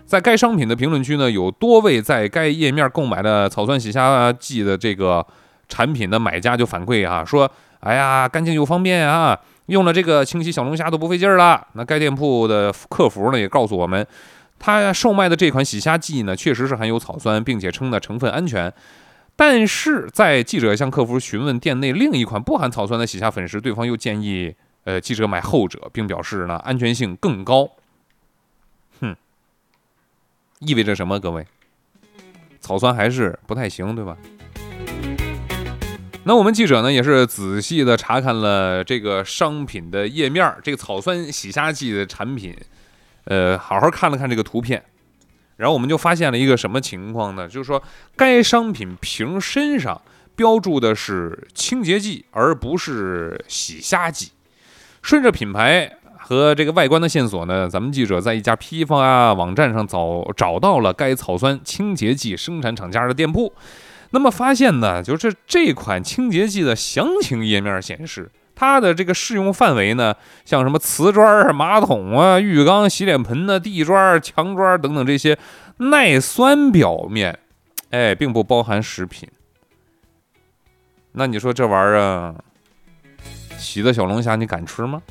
在该商品的评论区呢，有多位在该页面购买的草酸洗虾剂的这个产品的买家就反馈啊，说，哎呀，干净又方便啊，用了这个清洗小龙虾都不费劲儿了。那该店铺的客服呢也告诉我们，他售卖的这款洗虾剂呢，确实是含有草酸，并且称呢成分安全。但是在记者向客服询问店内另一款不含草酸的洗虾粉时，对方又建议记者买后者，并表示呢安全性更高。意味着什么？各位，草酸还是不太行，对吧？那我们记者呢也是仔细的查看了这个商品的页面，这个草酸洗虾剂的产品，好好看了看这个图片，然后我们就发现了一个什么情况呢？就是说，该商品瓶身上标注的是清洁剂，而不是洗虾剂。顺着品牌和这个外观的线索呢，咱们记者在一家批发网站上找到了该草酸清洁剂生产厂家的店铺。那么发现呢，就是这款清洁剂的详情页面显示，它的这个适用范围呢，像什么瓷砖、马桶啊、浴缸、洗脸盆的地砖、墙砖等等这些耐酸表面，并不包含食品。那你说这玩意儿洗的小龙虾，你敢吃吗？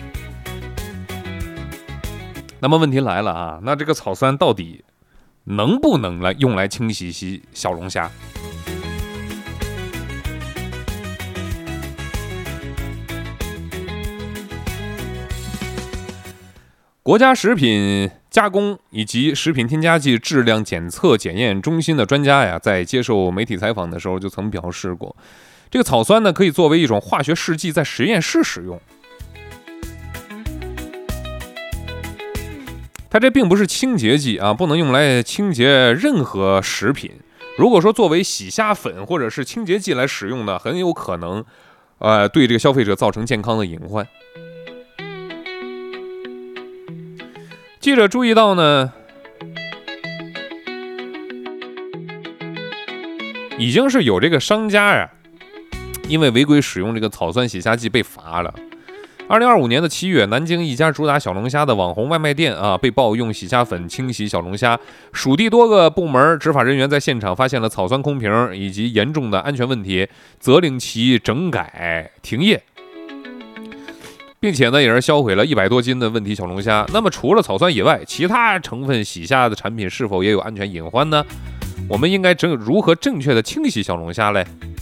那么问题来了啊，那这个草酸到底能不能用来清洗小龙虾？国家食品加工以及食品添加剂质量检测检验中心的专家呀，在接受媒体采访的时候就曾表示过，这个草酸呢可以作为一种化学试剂在实验室使用。它这并不是清洁剂啊，不能用来清洁任何食品。如果说作为洗虾粉或者是清洁剂来使用呢，很有可能，对这个消费者造成健康的隐患。记者注意到呢，已经是有这个商家呀，因为违规使用这个草酸洗虾剂被罚了。2025年的7月，南京一家主打小龙虾的网红外卖店啊，被曝用洗虾粉清洗小龙虾。属地多个部门执法人员在现场发现了草酸空瓶以及严重的安全问题，责令其整改停业，并且呢，也是销毁了100多斤的问题小龙虾。那么除了草酸以外，其他成分洗虾的产品是否也有安全隐患呢？我们应该如何正确的清洗小龙虾嘞？